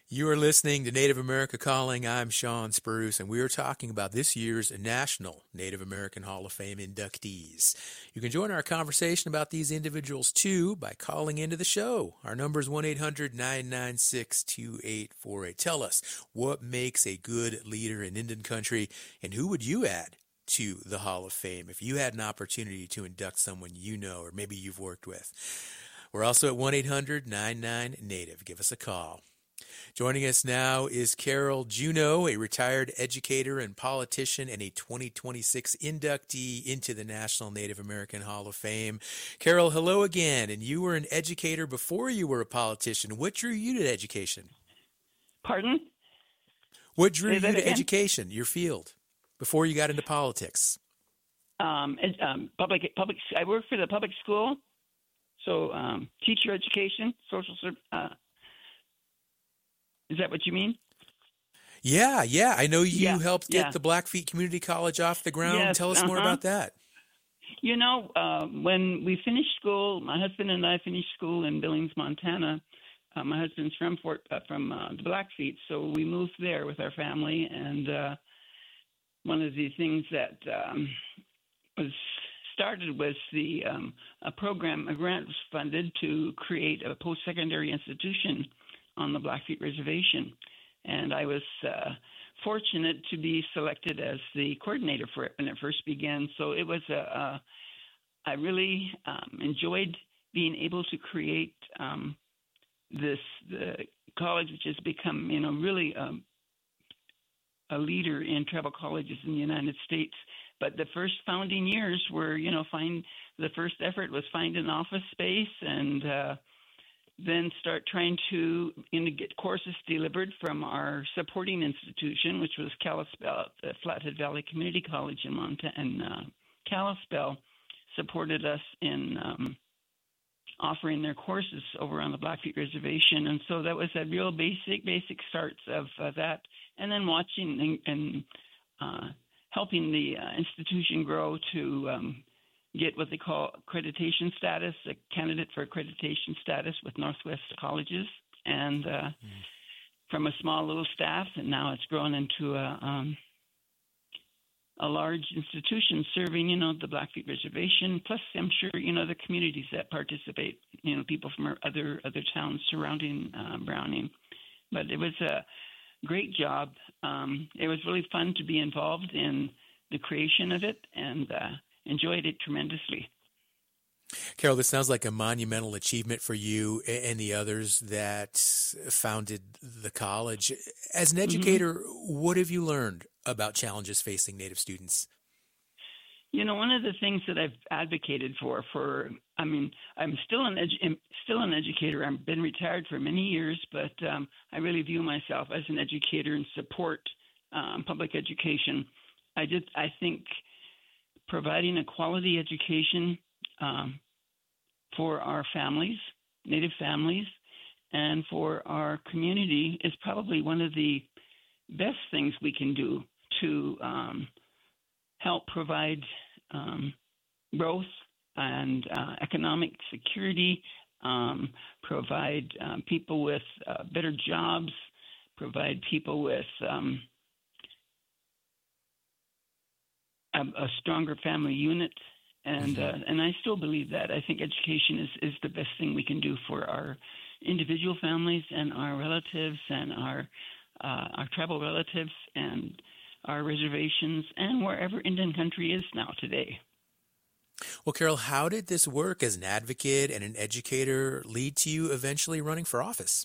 You are listening to Native America Calling. I'm Sean Spruce, and we are talking about this year's National Native American Hall of Fame inductees. You can join our conversation about these individuals too by calling into the show. Our number is 1-800-996-2848. Tell us what makes a good leader in Indian country, and who would you add to the Hall of Fame if you had an opportunity to induct someone you know or maybe you've worked with. We're also at 1-800-99-NATIVE. Give us a call. Joining us now is Carol Juneau, a retired educator and politician and a 2026 inductee into the National Native American Hall of Fame. Carol, hello again. And you were an educator before you were a politician. What drew you to education? Pardon? What drew you to education, your field, before you got into politics? Public. I worked for the public school, so teacher education, social service. Is that what you mean? Yeah. I know you helped get the Blackfeet Community College off the ground. Yes, Tell us more about that. You know, when we finished school, my husband and I finished school in Billings, Montana. My husband's from the Blackfeet, so we moved there with our family. And one of the things that was started was a grant was funded to create a post-secondary institution on the Blackfeet Reservation. And I was fortunate to be selected as the coordinator for it when it first began. So it was I really enjoyed being able to create the college, which has become, really a leader in tribal colleges in the United States. But the first founding years were, the first effort was find an office space and then start trying to get courses delivered from our supporting institution, which was Kalispell, the Flathead Valley Community College in Montana. And Kalispell supported us in offering their courses over on the Blackfeet Reservation. And so that was a real basic starts of that. And then watching and helping the institution grow to get what they call accreditation status, a candidate for accreditation status with Northwest Colleges, and from a small little staff, and now it's grown into a large institution serving, the Blackfeet Reservation. Plus, I'm sure the communities that participate, people from other towns surrounding Browning. But it was a great job. It was really fun to be involved in the creation of it, and enjoyed it tremendously. Carol, this sounds like a monumental achievement for you and the others that founded the college. As an educator, what have you learned about challenges facing Native students? One of the things that I've advocated I'm still an educator. I've been retired for many years, but I really view myself as an educator and support public education. I think providing a quality education for our families, Native families, and for our community is probably one of the best things we can do to help provide growth and economic security, provide people with better jobs, provide people with a stronger family unit, and I still believe that. I think education is the best thing we can do for our individual families and our relatives and our tribal relatives and our reservations and wherever Indian country is now today. Well, Carol, how did this work as an advocate and an educator lead to you eventually running for office?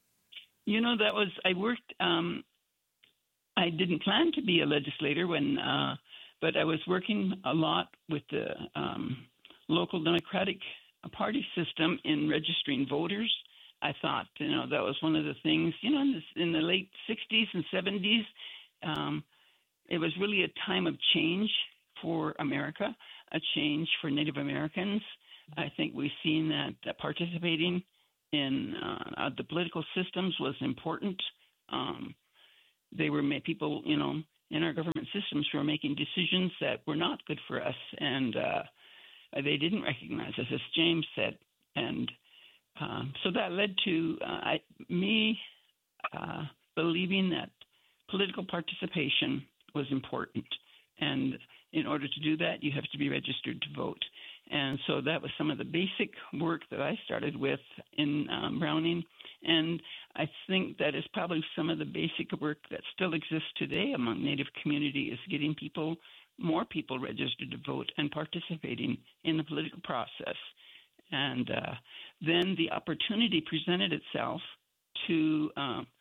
I worked. I didn't plan to be a legislator but I was working a lot with the local Democratic Party system in registering voters. I thought, that was one of the things, in the late 60s and 70s, it was really a time of change for America, a change for Native Americans. I think we've seen that participating in the political systems was important. They were people, in our government systems who were making decisions that were not good for us, and they didn't recognize us, as James said. And so that led to me believing that political participation was important. And in order to do that, you have to be registered to vote. And so that was some of the basic work that I started with in Browning. And I think that is probably some of the basic work that still exists today among Native community, is getting more people registered to vote and participating in the political process. And then the opportunity presented itself to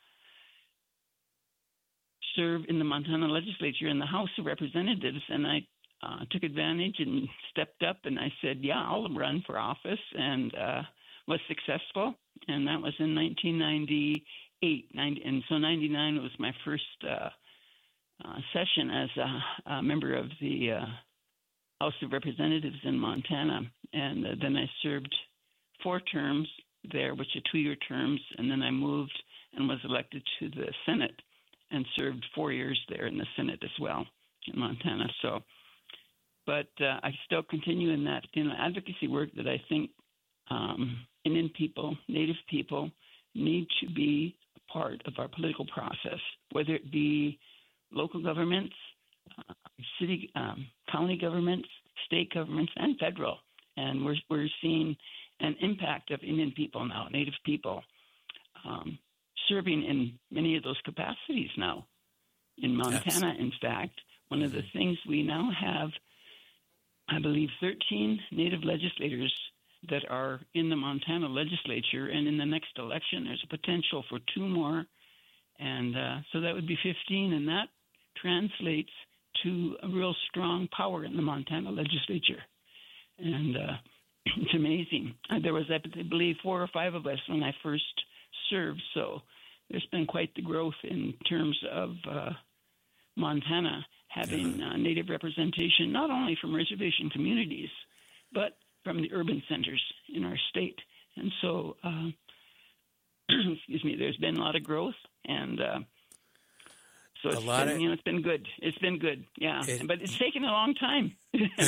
serve in the Montana legislature in the House of Representatives, and I took advantage and stepped up, and I said, yeah, I'll run for office, and was successful. And that was in 1998. And so 99 was my first session as a member of the House of Representatives in Montana. And then I served 4 terms there, which are 2-year terms, and then I moved and was elected to the Senate and served 4 years there in the Senate as well in Montana. So, but I still continue in that advocacy work that I think Indian people, Native people, need to be a part of our political process, whether it be local governments, city, county governments, state governments, and federal. And we're seeing an impact of Indian people now, Native people, serving in many of those capacities now. In Montana, in fact, one of the things we now have, I believe, 13 Native legislators that are in the Montana legislature, and in the next election, there's a potential for 2 more, and so that would be 15, and that translates to a real strong power in the Montana legislature, and it's amazing. There was, I believe, 4 or 5 of us when I first served, so there's been quite the growth in terms of Montana having Native representation, not only from reservation communities, but from the urban centers in our state. And so, excuse me, there's been a lot of growth, and so it's been good. It's been good, yeah. But it's taken a long time. I mean,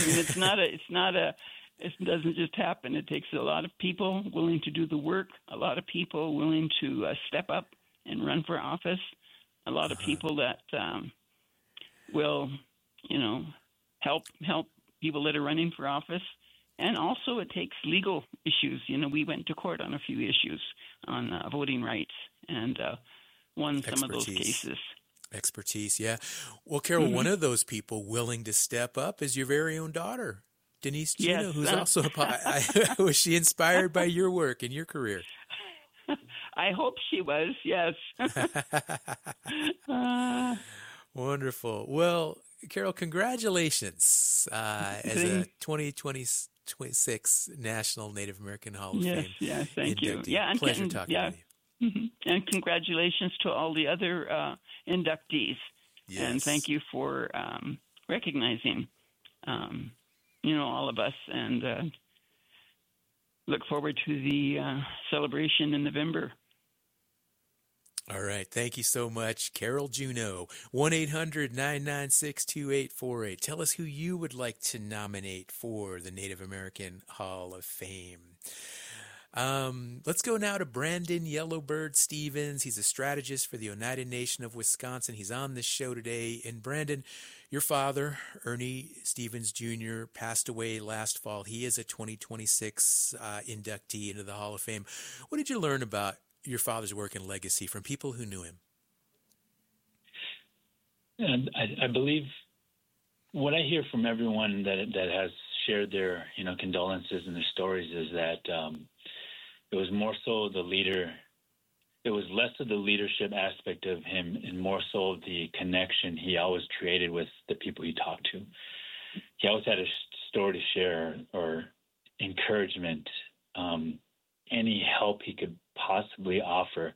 it doesn't just happen. It takes a lot of people willing to do the work, a lot of people willing to step up and run for office, a lot of people that will, help people that are running for office. And also it takes legal issues. We went to court on a few issues on voting rights and won some of those cases. Expertise, yeah. Well, Carol, one of those people willing to step up is your very own daughter, Denise Juneau, who's also was she inspired by your work and your career? I hope she was, yes. Wonderful. Well, Carol, congratulations as a 2026 National Native American Hall of Fame. Yes, thank you. Yeah, pleasure talking to you. Mm-hmm. And congratulations to all the other inductees. Yes. And thank you for recognizing, all of us, and look forward to the celebration in November. All right. Thank you so much, Carol Juneau. 1-800-996-2848. Tell us who you would like to nominate for the Native American Hall of Fame. Let's go now to Brandon Yellowbird Stevens. He's a strategist for the Oneida Nation of Wisconsin. He's on this show today. And Brandon, your father, Ernie Stevens Jr., passed away last fall. He is a 2026 inductee into the Hall of Fame. What did you learn about your father's work and legacy from people who knew him? And I believe what I hear from everyone that has shared their condolences and their stories is that it was more so the leader. It was less of the leadership aspect of him and more so the connection he always created with the people he talked to. He always had a story to share or encouragement, any help he could possibly offer.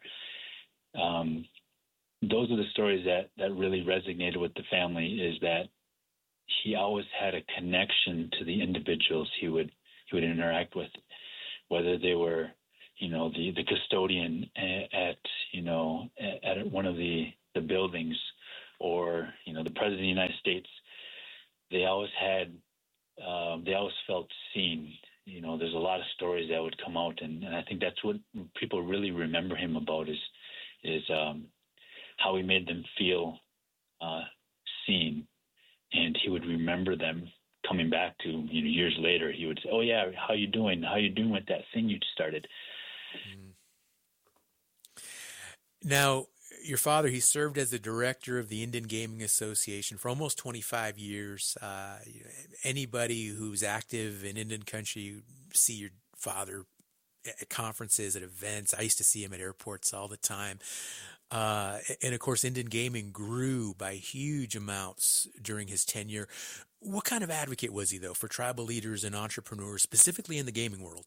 Those are the stories that really resonated with the family, is that he always had a connection to the individuals he would interact with, whether they were, the custodian at one of the buildings, or, the President of the United States. They always felt seen. There's a lot of stories that would come out, and I think that's what people really remember him about, is is how he made them feel seen, and he would remember them coming back to, years later. He would say, "Oh yeah, how you doing? How you doing with that thing you started?" Now, your father, he served as the director of the Indian Gaming Association for almost 25 years. Anybody who's active in Indian country, you see your father at conferences, at events. I used to see him at airports all the time. And of course, Indian gaming grew by huge amounts during his tenure. What kind of advocate was he, though, for tribal leaders and entrepreneurs, specifically in the gaming world?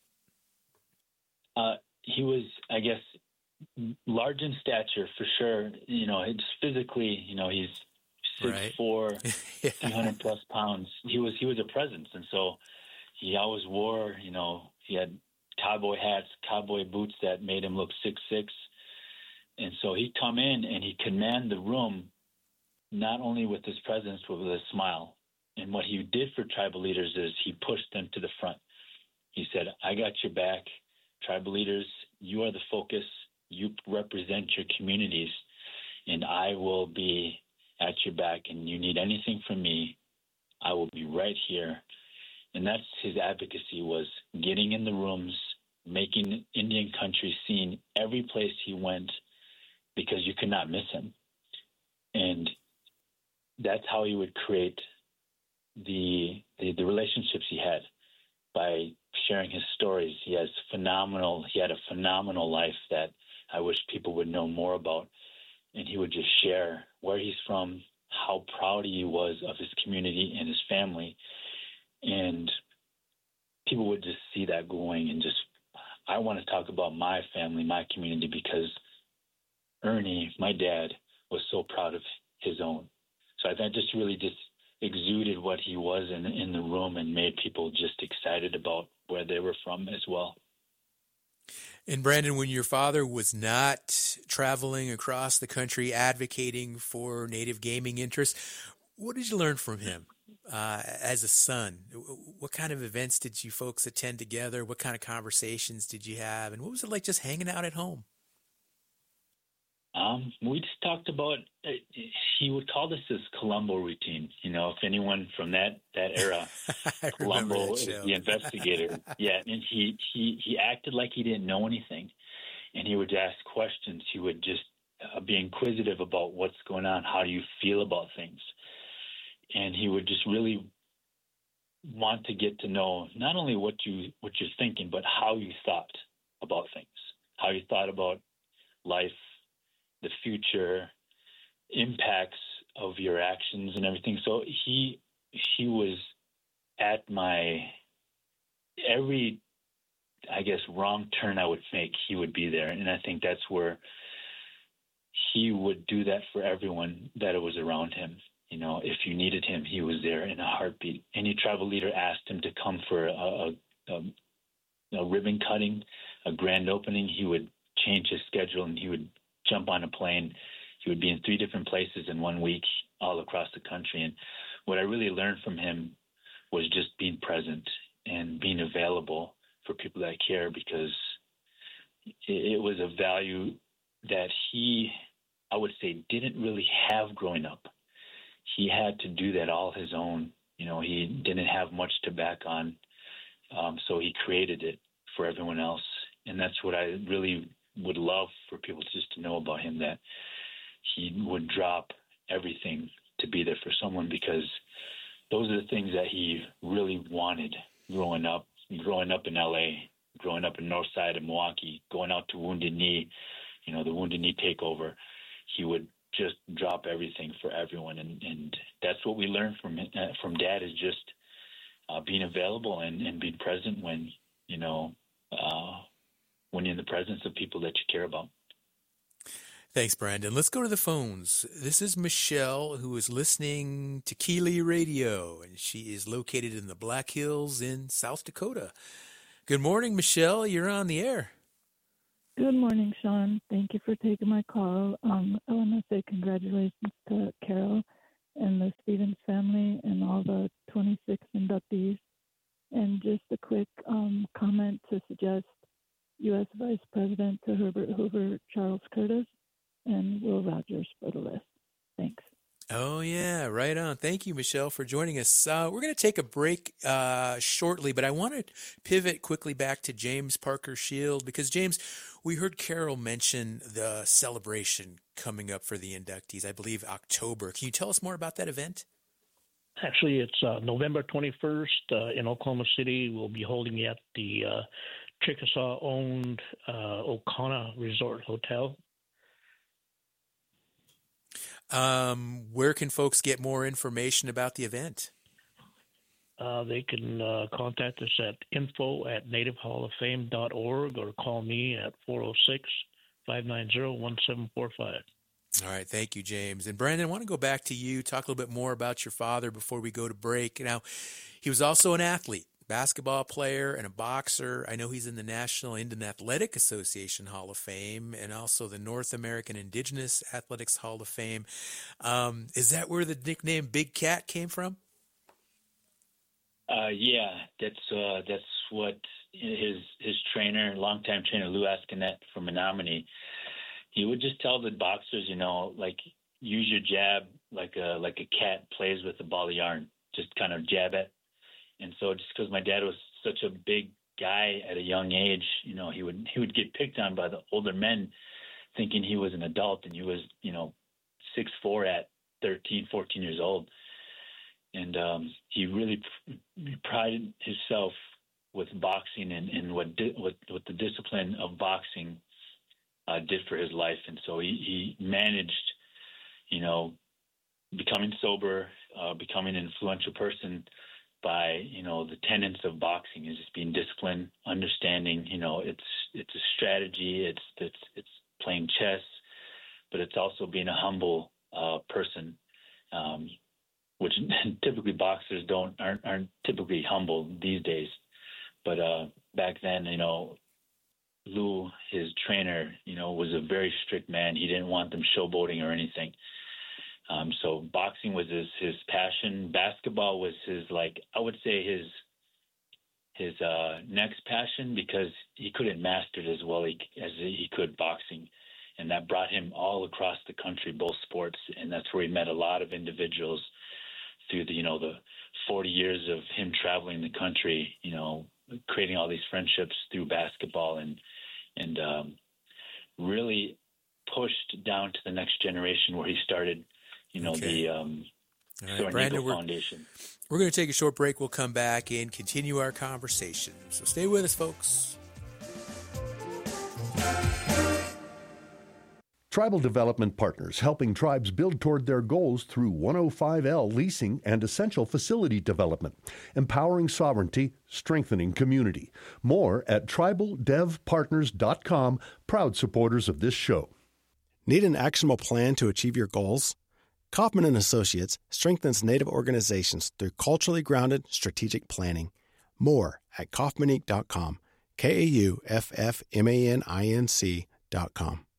He was, I guess, large in stature for sure. It's physically, he's 6'4", 300 plus pounds. He was a presence, and so he always wore, he had cowboy hats, cowboy boots that made him look 6'6". And so he'd come in and he'd command the room, not only with his presence, but with a smile. And what he did for tribal leaders is he pushed them to the front. He said, "I got your back. Tribal leaders, you are the focus. You represent your communities, and I will be at your back. And you need anything from me, I will be right here." And that's his advocacy, was getting in the rooms, making Indian country seen every place he went, because you could not miss him. And that's how he would create the relationships he had, by sharing his stories. He had a phenomenal life that I wish people would know more about. And he would just share where he's from, how proud he was of his community and his family. And people would just see that going and just, I want to talk about my family, my community, because Ernie, my dad, was so proud of his own. So I think just really just exuded what he was in the room, and made people just excited about where they were from as well. And Brandon, when your father was not traveling across the country advocating for native gaming interests, what did you learn from him as a son? What kind of events did you folks attend together? What kind of conversations did you have? And what was it like just hanging out at home? We just talked about, he would call this his Columbo routine. If anyone from that era, Columbo is the investigator. Yeah, and he acted like he didn't know anything, and he would ask questions. He would just be inquisitive about what's going on. How do you feel about things? And he would just really want to get to know not only what you're thinking, but how you thought about things, how you thought about life, the future, impacts of your actions and everything. So he was at my every, I guess, wrong turn I would make, he would be there. And I think that's where he would do that for everyone that was around him. If you needed him, he was there in a heartbeat. Any tribal leader asked him to come for a ribbon cutting, a grand opening, he would change his schedule and he would jump on a plane. He would be in 3 different places in 1 week, all across the country. And what I really learned from him was just being present and being available for people that care, because it was a value that he, I would say, didn't really have growing up. He had to do that all his own. He didn't have much to back on. So he created it for everyone else. And that's what I really would love for people just to know about him, that he would drop everything to be there for someone, because those are the things that he really wanted growing up in LA, growing up in north side of Milwaukee, going out to Wounded Knee, the Wounded Knee takeover. He would just drop everything for everyone. And that's what we learned from Dad, is just being available and being present when you're in the presence of people that you care about. Thanks, Brandon. Let's go to the phones. This is Michelle, who is listening to Keeley Radio, and she is located in the Black Hills in South Dakota. Good morning, Michelle. You're on the air. Good morning, Sean. Thank you for taking my call. I want to say congratulations to Carol and the Stevens family and all the 26 inductees. And just a quick comment to suggest U.S. Vice President to Herbert Hoover, Charles Curtis, and Will Rogers for the list. Thanks. Oh, yeah, right on. Thank you, Michelle, for joining us. We're going to take a break shortly, but I want to pivot quickly back to James Parker Shield because, James, we heard Carol mention the celebration coming up for the inductees, I believe October. Can you tell us more about that event? Actually, it's November 21st in Oklahoma City. We'll be holding it at the Chickasaw-owned O'Connor Resort Hotel. Where can folks get more information about the event? They can contact us at info@nativehalloffame.org or call me at 406-590-1745. All right. Thank you, James. And Brandon, I want to go back to you, talk a little bit more about your father before we go to break. Now, he was also an athlete, basketball player and a boxer. I know he's in the National Indian Athletic Association Hall of Fame and also the North American Indigenous Athletics Hall of Fame. Is that where the nickname Big Cat came from? Yeah, that's what his trainer, longtime trainer Lou Ascanet from Menominee, he would just tell the boxers, like use your jab like a cat plays with a ball of yarn, just kind of jab it. And so just because my dad was such a big guy at a young age, he would get picked on by the older men thinking he was an adult, and he was, 6'4" at 13, 14 years old. And he really prided himself with boxing and what the discipline of boxing did for his life. And so he managed, becoming sober, becoming an influential person by, the tenets of boxing is just being disciplined, understanding, it's a strategy, it's playing chess, but it's also being a humble person, which typically boxers aren't typically humble these days. But back then, Lou, his trainer, was a very strict man. He didn't want them showboating or anything. So boxing was his passion. Basketball was his next passion, because he couldn't master it as well as he could boxing. And that brought him all across the country, both sports. And that's where he met a lot of individuals through the 40 years of him traveling the country, creating all these friendships through basketball and really pushed down to the next generation where he started, the Brandon, Foundation. We're going to take a short break. We'll come back and continue our conversation. So stay with us, folks. Tribal Development Partners, helping tribes build toward their goals through 105L leasing and essential facility development, empowering sovereignty, strengthening community. More at tribaldevpartners.com, proud supporters of this show. Need an actionable plan to achieve your goals? Kaufman & Associates strengthens Native organizations through culturally grounded strategic planning. More at kaufmaninc.com, KAUFFMANINC.com.